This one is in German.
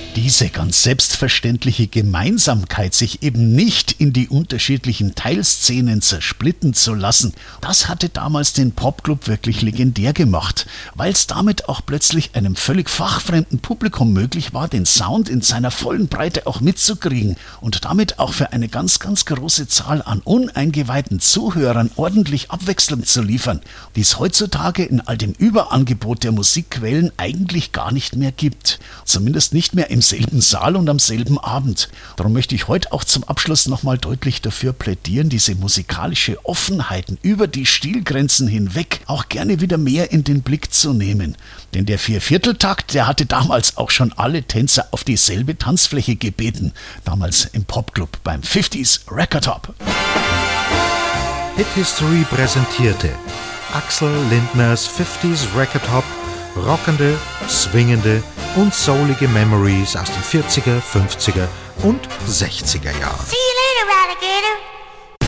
Diese ganz selbstverständliche Gemeinsamkeit, sich eben nicht in die unterschiedlichen Teilszenen zersplitten zu lassen, das hatte damals den Popclub wirklich legendär gemacht, weil es damit auch plötzlich einem völlig fachfremden Publikum möglich war, den Sound in seiner vollen Breite auch mitzukriegen und damit auch für eine ganz, ganz große Zahl an uneingeweihten Zuhörern ordentlich Abwechslung zu liefern, die es heutzutage in all dem Überangebot der Musikquellen eigentlich gar nicht mehr gibt. Zumindest nicht mehr im selben Saal und am selben Abend. Darum möchte ich heute auch zum Abschluss nochmal deutlich dafür plädieren, diese musikalische Offenheiten über die Stilgrenzen hinweg auch gerne wieder mehr in den Blick zu nehmen. Denn der Viervierteltakt, der hatte damals auch schon alle Tänzer auf dieselbe Tanzfläche gebeten. Damals im Popclub beim 50s Record Hop. Hit History präsentierte Axel Lindners 50s Record Hop, rockende, swingende und soulige Memories aus den 40er, 50er und 60er Jahren. See you later, alligator.